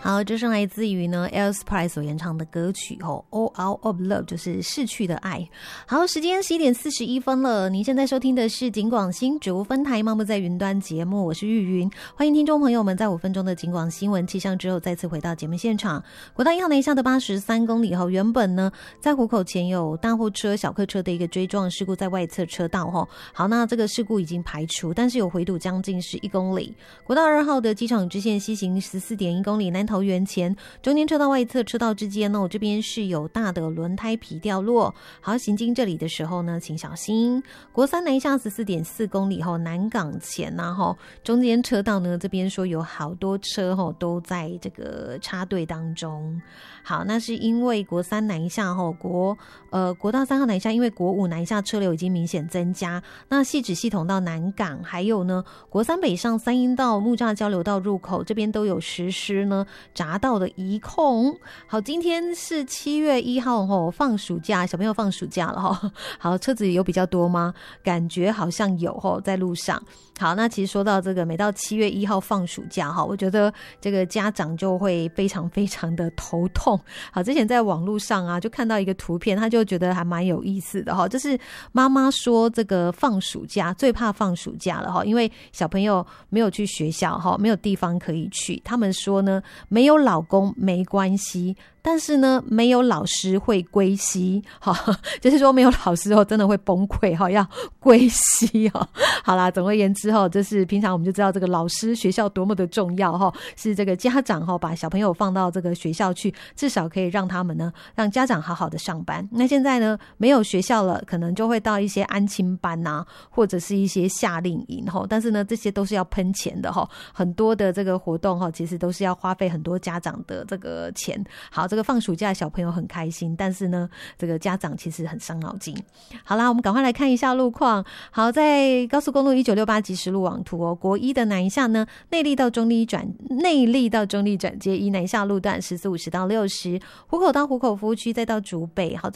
好，这是来自于呢 Airspray 所演唱的歌曲All Out of Love， 就是逝去的爱。好，时间11:41了，您现在收听的是警广新竹分台漫步在云端节目，我是玉云，欢迎听众朋友们在5分钟的警广新闻气象之后再次回到节目现场。国道1号南下的83公里后，原本呢在湖口前有大货车小客车的一个追撞事故在外侧车道好，那这个事故已经排除，但是有回堵将近是1公里。国道2号的机场支线西行14.1公里，南桃园前中间车道外侧车道之间呢，这边是有大的轮胎皮掉落。好，行经这里的时候呢，请小心。国3南下14.4公里后，南港前中间车道呢，这边说有好多车都在这个插队当中。好，那是因为国3南下国道3号南下，因为国5南下车流已经明显增加，那汐止系统到南港，还有呢国3北上三鶯道木栅交流道入口这边都有实施呢匝道的移控。好，今天是7月1号放暑假，小朋友放暑假了好，车子有比较多吗？感觉好像有在路上。好，那其实说到这个，每到7月1号放暑假我觉得这个家长就会非常非常的头痛。好，之前在网络上啊就看到一个图片，他就觉得还蛮有意思的就是妈妈说这个放暑假最怕放暑假了因为小朋友没有去学校没有地方可以去，他们说呢没有老公没关系，但是呢没有老师会归西就是说没有老师真的会崩溃要归西好啦，总而言之就是平常我们就知道这个老师学校多么的重要是这个家长把小朋友放到这个学校去，至少可以让他们呢让家长好好的上班。那现在呢没有学校了，可能就会到一些安亲班啊，或者是一些夏令营但是呢这些都是要喷钱的很多的这个活动其实都是要花费很多家长的这个钱。好，这个放暑假小朋友很开心，但是呢这个家长其实很伤脑筋。好啦，我们赶快来看一下路况。好，在高速公路1968即时路网图国1的南下呢，内坜到中坜转接1南下路段1450到60，湖口到湖口服务区再到竹北。好，这